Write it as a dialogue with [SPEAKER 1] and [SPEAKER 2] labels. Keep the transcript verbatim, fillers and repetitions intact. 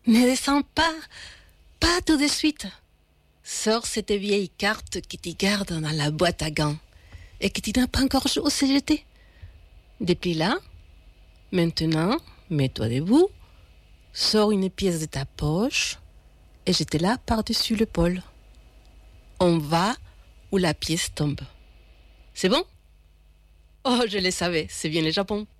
[SPEAKER 1] Ne descends pas, pas tout de suite. Sors cette vieille carte que tu gardes dans la boîte à gants et que tu n'as pas encore osé jeter. Déplie-la. Maintenant, mets-toi debout, sors une pièce de ta poche et jette-la par-dessus l'épaule. On va où la pièce tombe. C'est bon? Oh, je le savais, c'est bien le Japon.